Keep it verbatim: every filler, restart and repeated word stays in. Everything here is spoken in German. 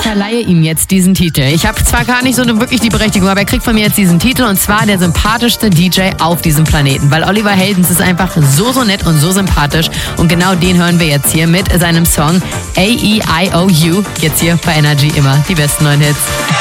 verleihe ihm jetzt diesen Titel. Ich habe zwar gar nicht so eine, wirklich die Berechtigung, aber er kriegt von mir jetzt diesen Titel und zwar der sympathischste D J auf diesem Planeten, weil Oliver Heldens ist einfach so, so nett und so sympathisch und genau den hören wir jetzt hier mit seinem Song A E I O U, jetzt hier bei Energy immer die besten neuen Hits.